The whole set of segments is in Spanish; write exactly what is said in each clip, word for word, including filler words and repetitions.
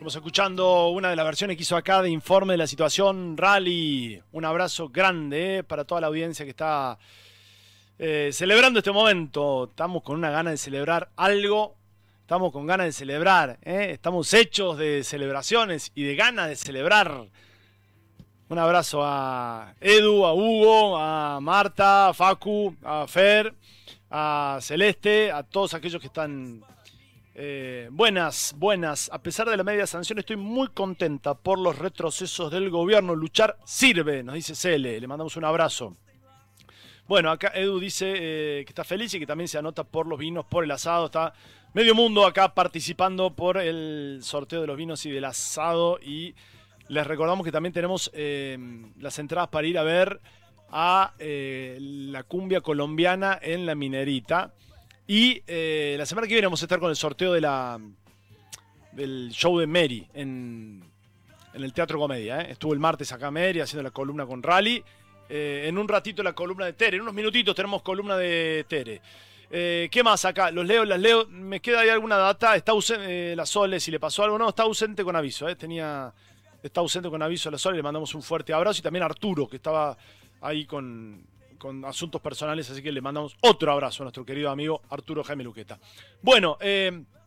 Estamos escuchando una de las versiones que hizo acá de informe de la situación Rally. Un abrazo grande eh, para toda la audiencia que está eh, celebrando este momento. Estamos con una gana de celebrar algo. Estamos con ganas de celebrar. Eh. Estamos hechos de celebraciones y de ganas de celebrar. Un abrazo a Edu, a Hugo, a Marta, a Facu, a Fer, a Celeste, a todos aquellos que están... Eh, buenas, buenas. A pesar de la media sanción, estoy muy contenta por los retrocesos del gobierno. Luchar sirve, nos dice Cele. Le mandamos un abrazo. Bueno, acá Edu dice eh, que está feliz y que también se anota por los vinos, por el asado. Está medio mundo acá participando por el sorteo de los vinos y del asado. Y les recordamos que también tenemos eh, las entradas para ir a ver a eh, la cumbia colombiana en La Minerita. Y eh, la semana que viene vamos a estar con el sorteo de la del show de Mary en, en el Teatro Comedia. ¿eh? Estuvo el martes acá Mary haciendo la columna con Rally. Eh, en un ratito la columna de Tere. En unos minutitos tenemos columna de Tere. Eh, ¿Qué más acá? Los leo, las leo. Me queda ahí alguna data. Está ausente eh, la Sole, si le pasó algo. No, está ausente con aviso. ¿eh? Tenía, está ausente con aviso a la Sole. Le mandamos un fuerte abrazo. Y también a Arturo, que estaba ahí con... con asuntos personales, así que le mandamos otro abrazo a nuestro querido amigo Arturo Jaime Luqueta. Bueno, eh,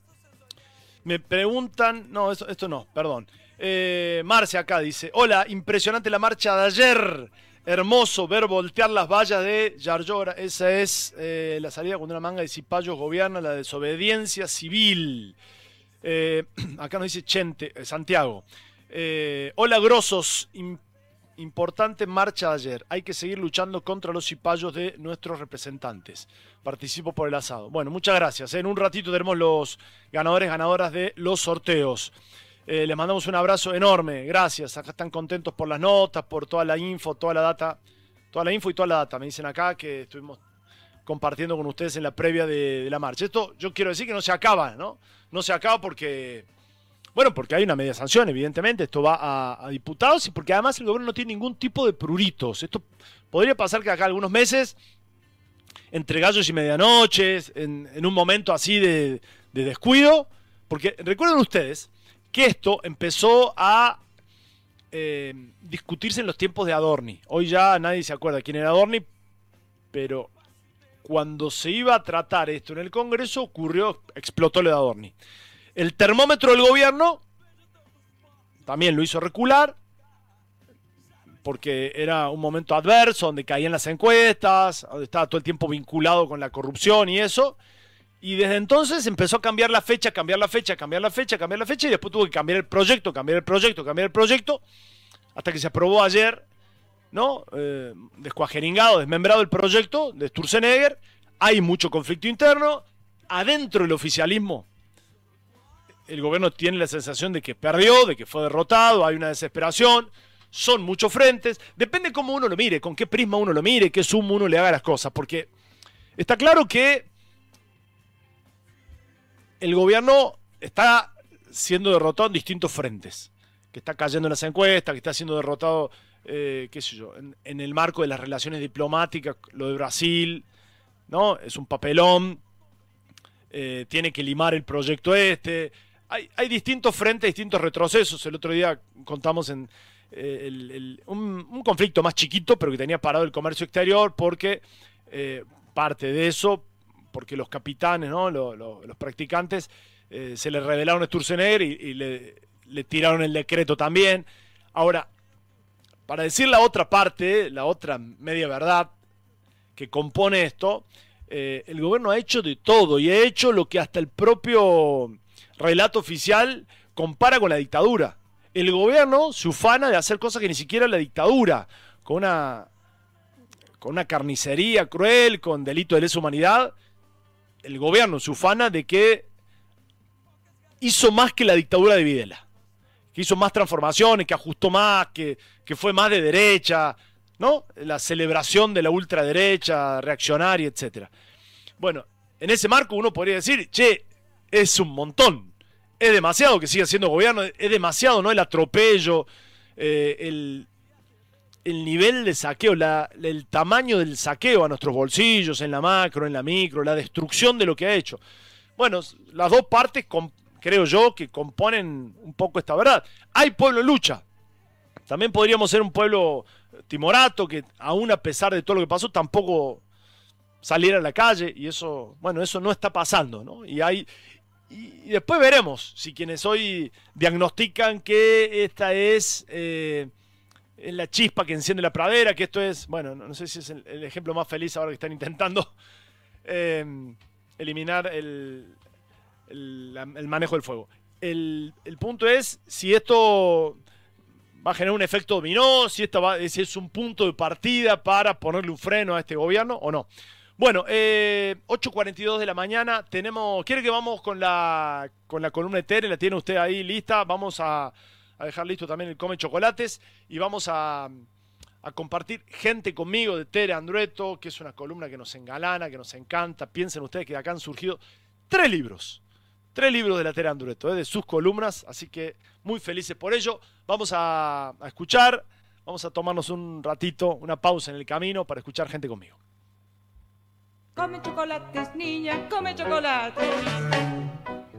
me preguntan... No, esto, esto no, perdón. Eh, Marce acá dice, hola, impresionante la marcha de ayer. Hermoso ver voltear las vallas de Yarlora. Esa es eh, la salida cuando una manga de cipayos gobierna la desobediencia civil. Eh, acá nos dice Chente, eh, Santiago. Eh, hola, grosos, importante marcha de ayer. Hay que seguir luchando contra los cipayos de nuestros representantes. Participo por el asado. Bueno, muchas gracias. En un ratito tenemos los ganadores, ganadoras de los sorteos. Eh, les mandamos un abrazo enorme. Gracias. Acá están contentos por las notas, por toda la info, toda la data. Toda la info y toda la data. Me dicen acá que estuvimos compartiendo con ustedes en la previa de, de la marcha. Esto yo quiero decir que no se acaba, ¿no? No se acaba porque... Bueno, porque hay una media sanción, evidentemente, esto va a, a diputados y porque además el gobierno no tiene ningún tipo de pruritos. Esto podría pasar que acá algunos meses, entre gallos y medianoches, en, en un momento así de, de descuido, porque recuerden ustedes que esto empezó a eh, discutirse en los tiempos de Adorni. Hoy ya nadie se acuerda quién era Adorni, pero cuando se iba a tratar esto en el Congreso ocurrió, explotó lo de Adorni. El termómetro del gobierno también lo hizo recular porque era un momento adverso donde caían las encuestas, donde estaba todo el tiempo vinculado con la corrupción y eso. Y desde entonces empezó a cambiar la fecha, cambiar la fecha, cambiar la fecha, cambiar la fecha y después tuvo que cambiar el proyecto, cambiar el proyecto, cambiar el proyecto hasta que se aprobó ayer, ¿no? Eh, descuajeringado, desmembrado el proyecto de Sturzenegger. Hay mucho conflicto interno. Adentro del oficialismo el gobierno tiene la sensación de que perdió, de que fue derrotado, hay una desesperación, son muchos frentes, depende cómo uno lo mire, con qué prisma uno lo mire, qué zoom uno le haga las cosas, porque está claro que el gobierno está siendo derrotado en distintos frentes, que está cayendo en las encuestas, que está siendo derrotado, eh, qué sé yo, en, en el marco de las relaciones diplomáticas, lo de Brasil, ¿no? Es un papelón, eh, tiene que limar el proyecto este. Hay, hay distintos frentes, distintos retrocesos. El otro día contamos en eh, el, el, un, un conflicto más chiquito, pero que tenía parado el comercio exterior, porque eh, parte de eso, porque los capitanes, ¿no? los, los, los practicantes, eh, se le revelaron a Sturzenegger y, y le, le tiraron el decreto también. Ahora, para decir la otra parte, la otra media verdad que compone esto, eh, el gobierno ha hecho de todo y ha hecho lo que hasta el propio relato oficial compara con la dictadura. El gobierno se ufana de hacer cosas que ni siquiera la dictadura, con una, con una carnicería cruel, con delito de lesa humanidad. El gobierno se ufana de que hizo más que la dictadura de Videla, que hizo más transformaciones, que ajustó más, que, que fue más de derecha, ¿no? La celebración de la ultraderecha, reaccionaria, etcétera. Bueno, en ese marco uno podría decir, che, es un montón, es demasiado que siga siendo gobierno, es demasiado, ¿no? El atropello, eh, el, el nivel de saqueo, la, el tamaño del saqueo a nuestros bolsillos, en la macro, en la micro, la destrucción de lo que ha hecho. Bueno, las dos partes creo yo, que componen un poco esta verdad. Hay pueblo en lucha. También podríamos ser un pueblo timorato que aún a pesar de todo lo que pasó tampoco saliera a la calle, y eso, bueno, eso no está pasando, ¿no? Y hay y después veremos si quienes hoy diagnostican que esta es, eh, es la chispa que enciende la pradera, que esto es, bueno, no, no sé si es el, el ejemplo más feliz ahora que están intentando eh, eliminar el, el, el manejo del fuego. El, el punto es si esto va a generar un efecto dominó, si, esto va, si es un punto de partida para ponerle un freno a este gobierno o no. Bueno, eh, ocho cuarenta y dos de la mañana, tenemos, ¿quiere que vamos con la, con la columna de Tere? ¿La tiene usted ahí lista? Vamos a, a dejar listo también el Come Chocolates y vamos a, a compartir Gente Conmigo de Tere Andrueto, que es una columna que nos engalana, que nos encanta. Piensen ustedes que de acá han surgido tres libros, tres libros de la Tere Andrueto, eh, de sus columnas, así que muy felices por ello. Vamos a, a escuchar, vamos a tomarnos un ratito, una pausa en el camino para escuchar Gente Conmigo. Come chocolates, niña, come chocolates.